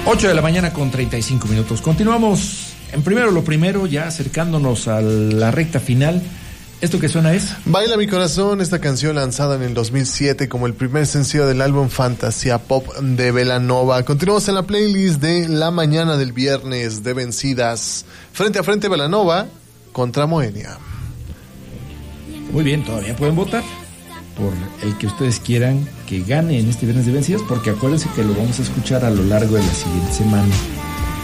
8 de la mañana con 35 minutos. Continuamos en Primero lo Primero, ya acercándonos a la recta final. ¿Esto que suena es? Baila mi corazón, esta canción lanzada en el 2007 como el primer sencillo del álbum Fantasía Pop de Belanova. Continuamos en la playlist de la mañana del viernes de vencidas. Frente a frente Belanova contra Moenia. Muy bien, todavía pueden votar por el que ustedes quieran que gane en este viernes de vencidas, porque acuérdense que lo vamos a escuchar a lo largo de la siguiente semana.